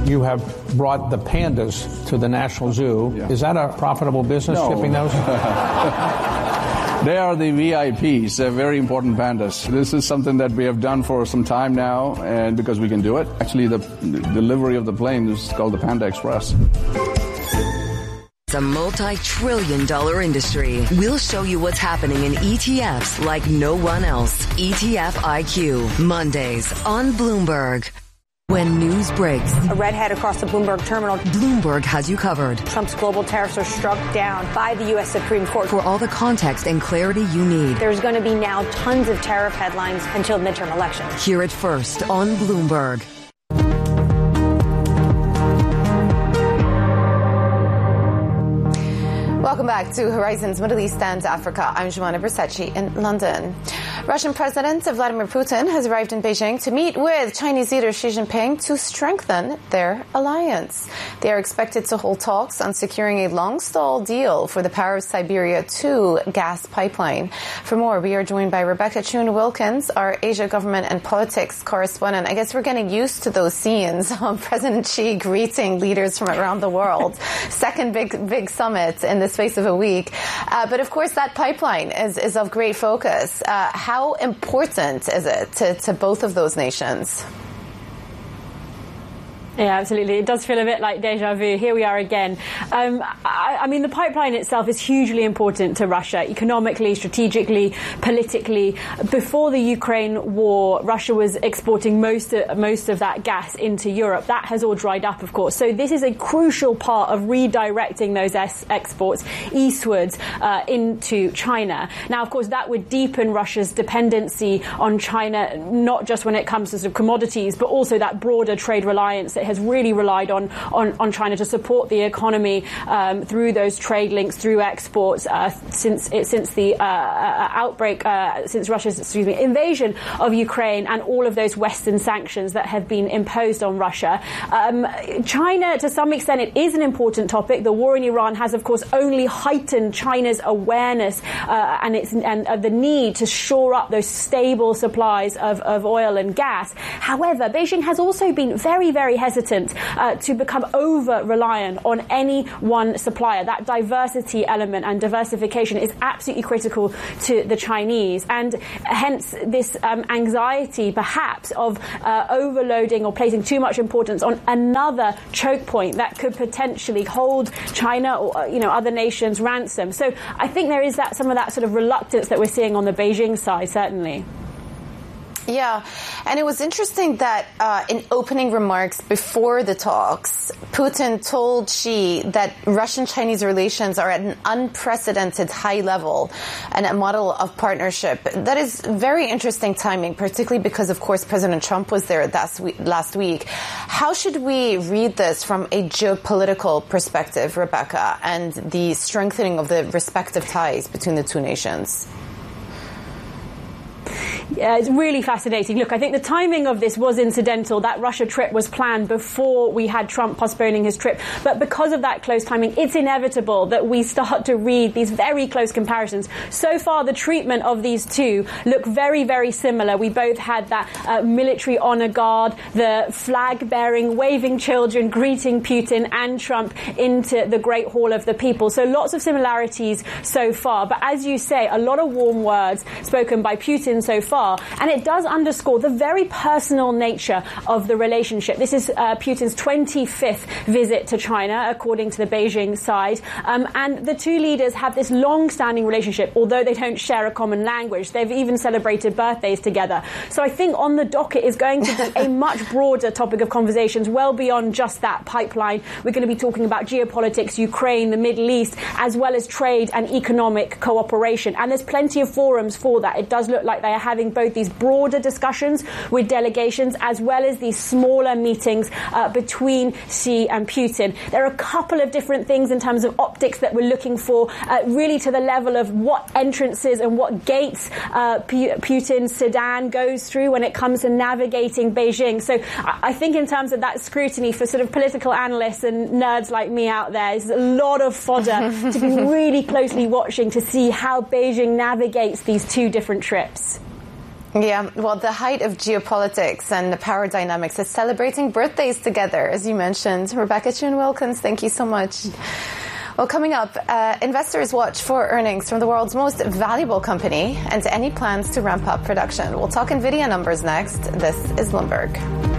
You have brought the pandas to the National Zoo. Yeah. Is that a profitable business, shipping those? They are the VIPs. They're very important pandas. This is something that we have done for some time now, and because we can do it. Actually, the delivery of the plane is called the Panda Express. It's a multi-trillion-dollar industry. We'll show you what's happening in ETFs like no one else. ETF IQ, Mondays on Bloomberg. When news breaks, a redhead across the Bloomberg terminal. Bloomberg has you covered. Trump's global tariffs are struck down by the U.S. Supreme Court. For all the context and clarity you need. There's going to be now tons of tariff headlines until midterm elections. Hear it first on Bloomberg. Welcome back to Horizons Middle East and Africa. I'm Joanna Bersace in London. Russian President Vladimir Putin has arrived in Beijing to meet with Chinese leader Xi Jinping to strengthen their alliance. They are expected to hold talks on securing a long-stalled deal for the Power of Siberia 2 gas pipeline. For more, we are joined by Rebecca Chun-Wilkins, our Asia government and politics correspondent. I guess we're getting used to those scenes of President Xi greeting leaders from around the world. Second big summit in the space of a week. But of course, that pipeline is of great focus. How important is it to both of those nations? Yeah, absolutely. It does feel a bit like deja vu. Here we are again. I mean, the pipeline itself is hugely important to Russia, economically, strategically, politically. Before the Ukraine war, Russia was exporting most of that gas into Europe. That has all dried up, of course. So this is a crucial part of redirecting those exports eastwards into China. Now, of course, that would deepen Russia's dependency on China, not just when it comes to sort of commodities, but also that broader trade reliance that has really relied on China to support the economy through those trade links, through exports since the outbreak, since Russia's invasion of Ukraine, and all of those Western sanctions that have been imposed on Russia. China, to some extent, it is an important topic. The war in Iran has, of course, only heightened China's awareness and the need to shore up those stable supplies of oil and gas. However, Beijing has also been very, very hesitant to become over-reliant on any one supplier. That diversity element and diversification is absolutely critical to the Chinese, and hence this anxiety, perhaps, of overloading or placing too much importance on another choke point that could potentially hold China or other nations ransom. So I think there is some of that sort of reluctance that we're seeing on the Beijing side, certainly. Yeah, and it was interesting that in opening remarks before the talks, Putin told Xi that Russian-Chinese relations are at an unprecedented high level and a model of partnership. That is very interesting timing, particularly because, of course, President Trump was there last week. How should we read this from a geopolitical perspective, Rebecca, and the strengthening of the respective ties between the two nations? Yeah, it's really fascinating. Look, I think the timing of this was incidental. That Russia trip was planned before we had Trump postponing his trip. But because of that close timing, it's inevitable that we start to read these very close comparisons. So far, the treatment of these two look very, very similar. We both had that military honor guard, the flag-bearing, waving children, greeting Putin and Trump into the Great Hall of the People. So lots of similarities so far. But as you say, a lot of warm words spoken by Putin so far. And it does underscore the very personal nature of the relationship. This is Putin's 25th visit to China, according to the Beijing side. And the two leaders have this long-standing relationship, although they don't share a common language. They've even celebrated birthdays together. So I think on the docket is going to be a much broader topic of conversations, well beyond just that pipeline. We're going to be talking about geopolitics, Ukraine, the Middle East, as well as trade and economic cooperation. And there's plenty of forums for that. It does look like they are having both these broader discussions with delegations as well as these smaller meetings between Xi and Putin. There are a couple of different things in terms of optics that we're looking for, really to the level of what entrances and what gates Putin's sedan goes through when it comes to navigating Beijing. So I think in terms of that scrutiny for sort of political analysts and nerds like me out there, there's a lot of fodder to be really closely watching to see how Beijing navigates these two different trips. Yeah, well, the height of geopolitics and the power dynamics is celebrating birthdays together, as you mentioned. Rebecca Chun-Wilkins, thank you so much. Well, coming up, investors watch for earnings from the world's most valuable company and any plans to ramp up production. We'll talk NVIDIA numbers next. This is Bloomberg.